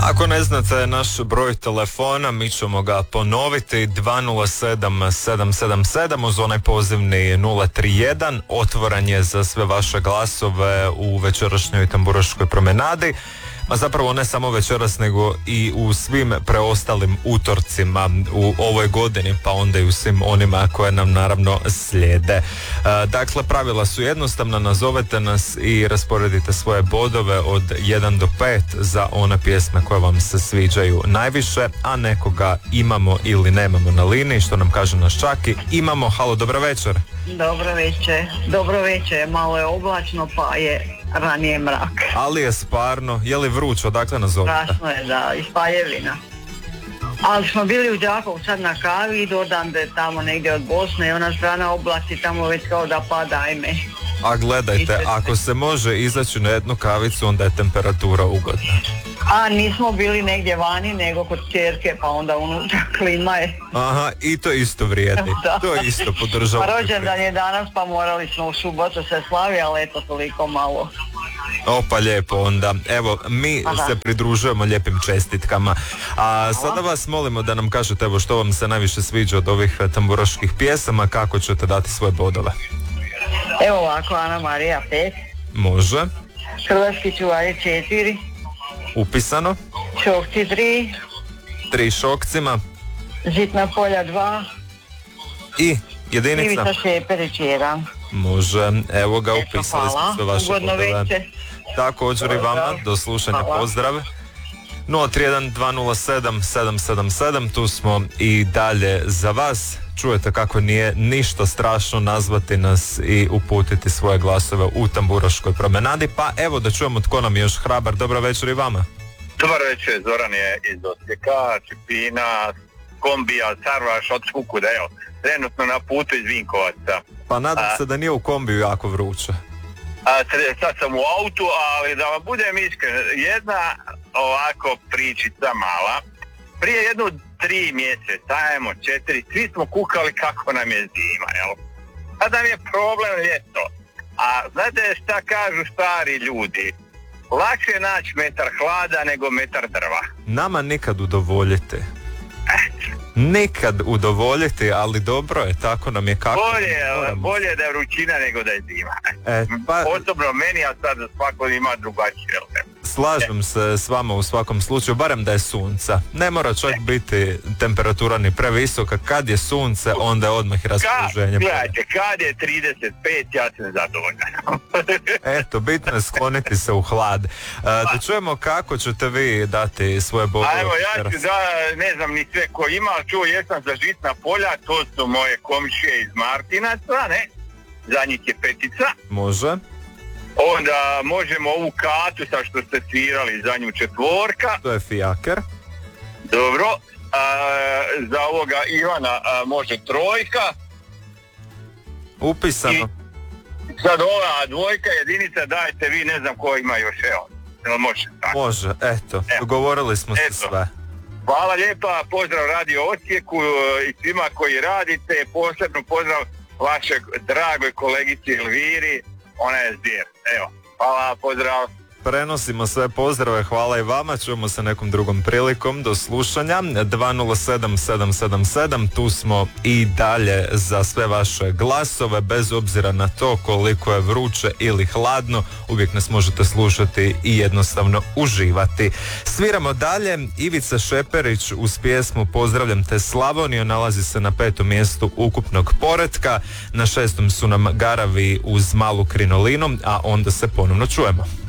Ako ne znate naš broj telefona, mi ćemo ga ponoviti. 207-777 uz onaj pozivni 031. Otvoran je za sve vaše glasove u večerašnjoj tamburaškoj promenadi. A zapravo ne samo večeras, nego i u svim preostalim utorcima u ovoj godini, pa onda i u svim onima koje nam naravno slijede. Dakle, pravila su jednostavna, nazovete nas i rasporedite svoje bodove od 1 do 5 za one pjesme koje vam se sviđaju najviše, a nekoga imamo ili nemamo na liniji, što nam kaže naš Čaki. Imamo, halo, dobro večer. Dobro večer, malo je oblačno pa je ranije mrak. Ali je sparno, je li vruć, odakle nas zovete? Strašno je, da, iz Paljevina. Ali smo bili u Đakovu sad na kavi i dodande tamo negdje od Bosne i ona strana oblaci tamo već kao da pada, ajme. A gledajte, ako se može izaći na jednu kavicu, onda je temperatura ugodna. A nismo bili negdje vani, nego kod ćerke, pa onda unutra klima je. Aha, i to isto vrijedi. To isto podržavamo. Pa rođendan je danas, pa morali smo u subotu se slavi, ali eto toliko malo. Opa, lijepo onda. Evo, mi se pridružujemo lijepim čestitkama. A sada vas molimo da nam kažete evo što vam se najviše sviđa od ovih tamburaških pjesama, kako ćete dati svoje bodove. Evo ovako, Ana Marija 5. Može. Hrvatski čuvari 4. Upisano. Šokci 3. 3 šokcima. Žitna polja 2. I jedinica. Ivica Šeperić 1. Može, evo ga, upisali smo sve vaše bodove. Također i vama, do slušanja, pozdrav. 031-207-777, tu smo i dalje za vas. Čujete kako nije ništa strašno nazvati nas i uputiti svoje glasove u tamburaškoj promenadi. Pa evo da čujemo tko nam je još hrabar. Dobro večer i vama. Dobar večer, Zoran je iz Osijeka, Čepina, kombija, Sarvaš od Svukuda, evo. Trenutno na putu iz Vinkovaca. Pa nadam se da nije u kombiju jako vruće. Sad sam u autu, ali da vam budem iskren, jedna ovako pričica mala. Prije 3 mjeseca, 4, svi smo kukali kako nam je zima, jel? Sad nam je problem ljeto. A znate šta kažu stari ljudi? Lakše je naći metar hlada nego metar drva. Nama nikad udovoljiti. Nikad udovoljiti, ali dobro je, tako nam je kako. Bolje da je vrućina nego da je zima. Pa, osobno meni, a sad svako ima drugačije. Slažem se s vama u svakom slučaju, barem da je sunca. Ne mora čak biti temperatura ni previsoka. Kad je sunce, onda je odmah i raspoloženje. Gledajte, kad je 35, ja sam zadovoljan. Eto, bitno je skloniti se u hlad. Da čujemo kako ćete vi dati svoje bodove. Evo, ja ću ne znam ni sve ko ima, čuo jesam za Žitna polja, to su moje komšije iz Martinaca, ne? Za njih je 5. Može. Onda možemo ovu Katu sa što ste svirali, za nju 4. To je fijaker. Dobro. Za ovoga Ivana može 3. Upisano. I sad ova 2 jedinica dajte vi, ne znam ko ima još, evo. Može, tako. Može, eto. Dogovorili smo se sve. Hvala lijepa, pozdrav Radio Osijeku i svima koji radite, posebno pozdrav vašeg dragoj kolegici Elviri, ona je zvijer. Evo, hvala, pozdrav. Prenosimo sve pozdrave, hvala i vama, čujemo se nekom drugom prilikom, do slušanja. 207-777, tu smo i dalje za sve vaše glasove, bez obzira na to koliko je vruće ili hladno, uvijek nas možete slušati i jednostavno uživati. Sviramo dalje, Ivica Šeperić uz pjesmu Pozdravljam te Slavonijo, nalazi se na 5. mjestu ukupnog poretka, na 6. su nam Garavi uz Malu krinolinu, a onda se ponovno čujemo.